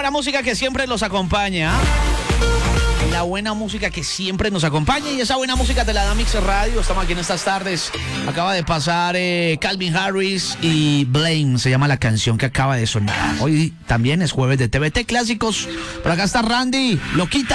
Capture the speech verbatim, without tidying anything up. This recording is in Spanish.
buena música que siempre los acompaña. La buena música que siempre nos acompaña. Y esa buena música te la da Mix Radio. Estamos aquí en estas tardes. Acaba de pasar eh, Calvin Harris y Blame. Se llama la canción que acaba de sonar. Hoy también es jueves de T V T Clásicos. Por acá está Randy, Loquita.